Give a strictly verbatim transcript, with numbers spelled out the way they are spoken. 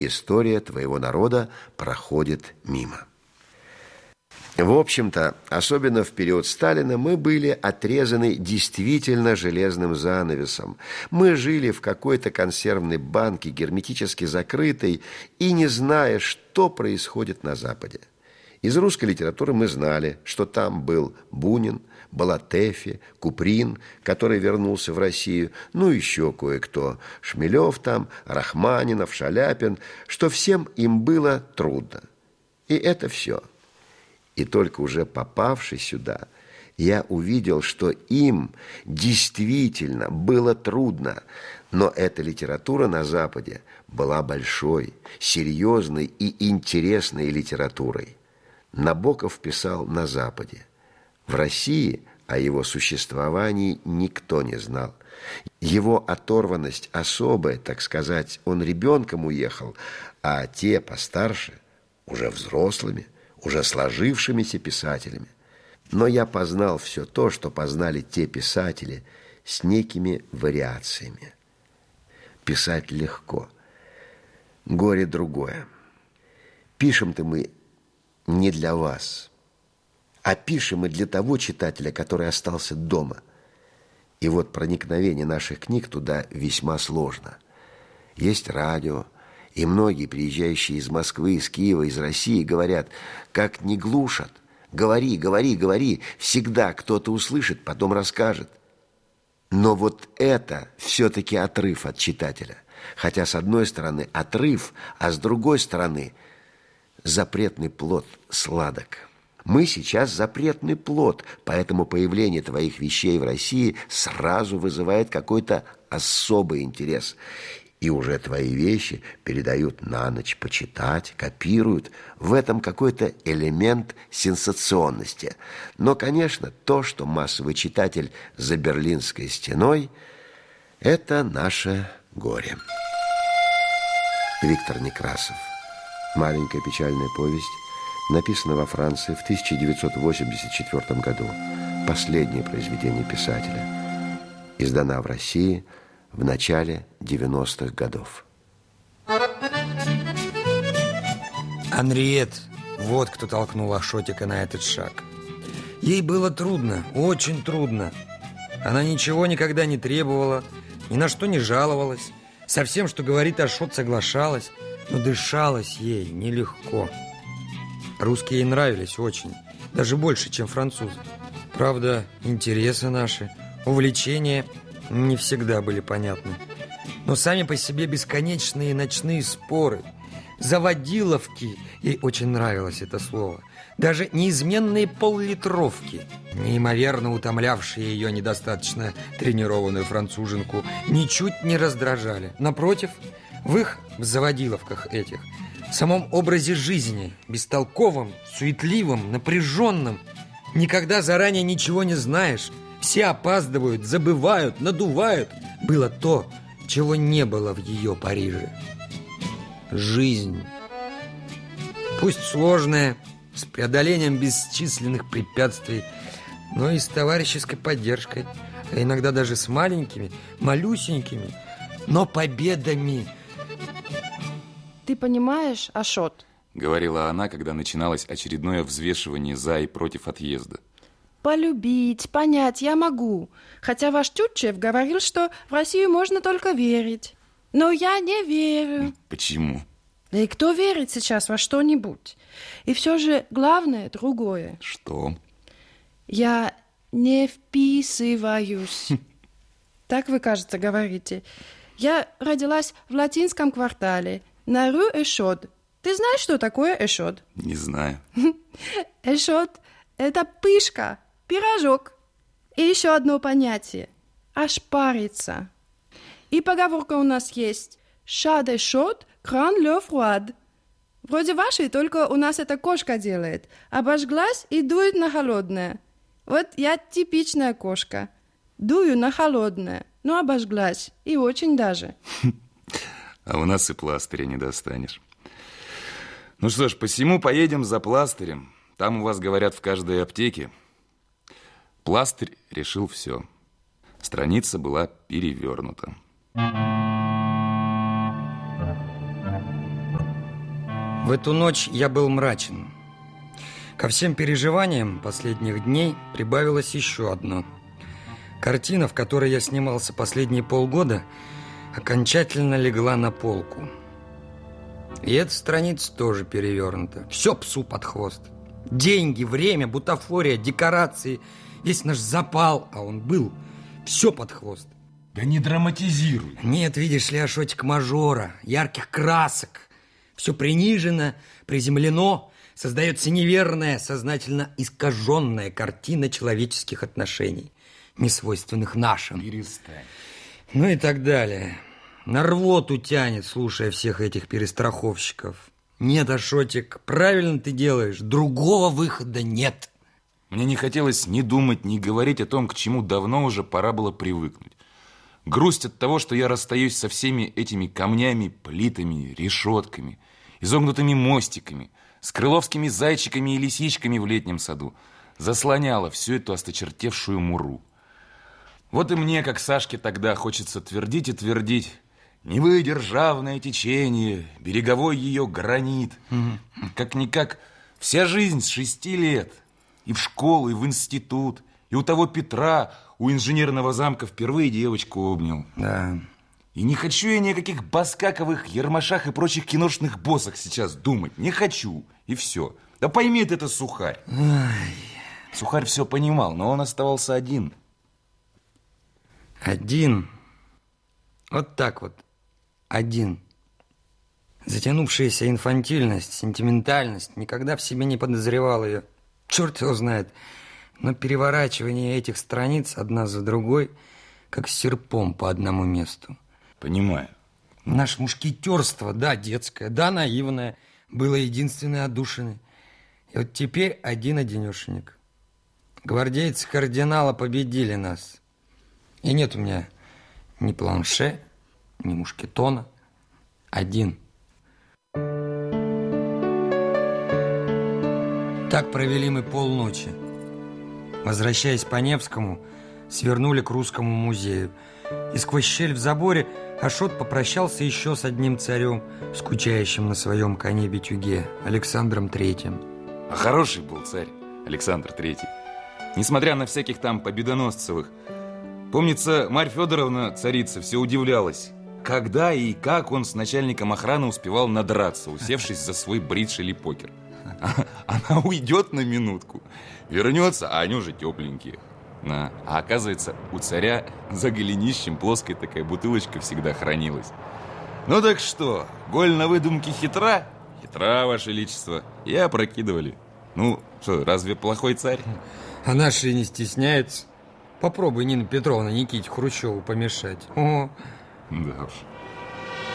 история твоего народа проходит мимо. В общем-то, особенно в период Сталина, мы были отрезаны действительно железным занавесом. Мы жили в какой-то консервной банке, герметически закрытой, и не зная, что происходит на Западе. Из русской литературы мы знали, что там был Бунин, Балатефи, Куприн, который вернулся в Россию, ну еще кое-кто, Шмелев там, Рахманинов, Шаляпин, что всем им было трудно. И это все. И только уже попавший сюда, я увидел, что им действительно было трудно, но эта литература на Западе была большой, серьезной и интересной литературой. Набоков писал на Западе. В России о его существовании никто не знал. Его оторванность особая, так сказать, он ребенком уехал, а те постарше, уже взрослыми, уже сложившимися писателями. Но я познал все то, что познали те писатели, с некими вариациями. Писать легко. Горе другое. Пишем-то мы не для вас, а пишем мы для того читателя, который остался дома. И вот проникновение наших книг туда весьма сложно. Есть радио, и многие, приезжающие из Москвы, из Киева, из России, говорят, как не глушат, говори, говори, говори, всегда кто-то услышит, потом расскажет. Но вот это все-таки отрыв от читателя. Хотя с одной стороны отрыв, а с другой стороны запретный плод сладок. Мы сейчас запретный плод, поэтому появление твоих вещей в России сразу вызывает какой-то особый интерес. И уже твои вещи передают на ночь почитать, копируют. В этом какой-то элемент сенсационности. Но, конечно, то, что массовый читатель за Берлинской стеной, это наше горе. Виктор Некрасов. Маленькая печальная повесть, написана во Франции в тысяча девятьсот восемьдесят четвёртом году. Последнее произведение писателя. Издана в России в начале девяностых годов. Анриет, вот кто толкнул Ашотика на этот шаг. Ей было трудно, очень трудно. Она ничего никогда не требовала, ни на что не жаловалась. Со всем, что говорит Ашот, соглашалась, но дышалось ей нелегко. Русские ей нравились очень, даже больше, чем французы. Правда, интересы наши, увлечения не всегда были понятны. Но сами по себе бесконечные ночные споры, заводиловки, ей очень нравилось это слово, даже неизменные поллитровки, неимоверно утомлявшие ее недостаточно тренированную француженку, ничуть не раздражали. Напротив, в их заводиловках этих, в самом образе жизни, бестолковом, суетливом, напряженном, никогда заранее ничего не знаешь, все опаздывают, забывают, надувают, было то, чего не было в ее Париже. Жизнь. Пусть сложная, с преодолением бесчисленных препятствий, но и с товарищеской поддержкой, а иногда даже с маленькими, малюсенькими, но победами. Ты понимаешь, Ашот? Говорила она, когда начиналось очередное взвешивание за и против отъезда. Полюбить, понять я могу. Хотя ваш Тютчев говорил, что в Россию можно только верить. Но я не верю. Почему? Да и кто верит сейчас во что-нибудь? И все же главное другое. Что? Я не вписываюсь. Так вы, кажется, говорите. Я родилась в латинском квартале, на Рю Эшод. Ты знаешь, что такое Эшод? Не знаю. Эшод – это пышка, пирожок. И еще одно понятие – ошпариться. И поговорка у нас есть «Chat de chaud, crâne le froid». Вроде вашей, только у нас эта кошка делает. Обожглась и дует на холодное. Вот я типичная кошка. Дую на холодное, но обожглась. И очень даже. А у нас и пластыря не достанешь. Ну что ж, посему поедем за пластырем. Там у вас, говорят, в каждой аптеке. Пластырь решил все. Страница была перевернута. В эту ночь я был мрачен. Ко всем переживаниям последних дней прибавилось еще одно. Картина, в которой я снимался последние полгода, окончательно легла на полку. И эта страница тоже перевернута. Все псу под хвост. Деньги, время, бутафория, декорации, весь наш запал, а он был, все под хвост. Да не драматизируй. Нет, видишь ли, Ашотик, мажора, ярких красок. Все принижено, приземлено, создается неверная, сознательно искаженная картина человеческих отношений, несвойственных нашим. Перестань. Ну и так далее. На рвоту тянет, слушая всех этих перестраховщиков. Нет, Ашотик, правильно ты делаешь, другого выхода нет. Мне не хотелось ни думать, ни говорить о том, к чему давно уже пора было привыкнуть. Грусть от того, что я расстаюсь со всеми этими камнями, плитами, решетками, изогнутыми мостиками, с крыловскими зайчиками и лисичками в летнем саду, заслоняла всю эту осточертевшую муру. Вот и мне, как Сашке тогда, хочется твердить и твердить: не вы, державное течение, береговой ее гранит. Угу. Как-никак вся жизнь с шести лет. И в школу, и в институт, и у того Петра, у инженерного замка впервые девочку обнял. Да. И не хочу я ни о каких Баскаковых, Ермашах и прочих киношных боссах сейчас думать. Не хочу. И все. Да поймет это Сухарь. Ай. Сухарь все понимал, но он оставался один. Один. Вот так вот. Один. Затянувшаяся инфантильность, сентиментальность. Никогда в себе не подозревал ее. Черт его знает. Но переворачивание этих страниц одна за другой, как серпом по одному месту. Понимаю. Наше мушкетерство, да, детское, да, наивное, было единственной отдушиной. И вот теперь один-одинешенек. Гвардейцы кардинала победили нас. И нет у меня ни планше, ни мушкетона. Один. Так провели мы полночи. Возвращаясь по Невскому, свернули к Русскому музею. И сквозь щель в заборе Ашот попрощался еще с одним царем, скучающим на своем коне-битюге, Александром Третьим. А хороший был царь Александр Третий. Несмотря на всяких там победоносцевых. Помнится, Марья Федоровна, царица, все удивлялась, когда и как он с начальником охраны успевал надраться, усевшись за свой бридж или покер. Она уйдет на минутку, вернется, а они уже тепленькие. А оказывается, у царя за голенищем плоская такая бутылочка всегда хранилась. Ну так что, голь на выдумке хитра? Хитра, Ваше Величество. И опрокидывали. Ну, что, разве плохой царь? А наши и не стесняются. Попробуй, Нина Петровна, Никите Хрущеву помешать. О. Да уж.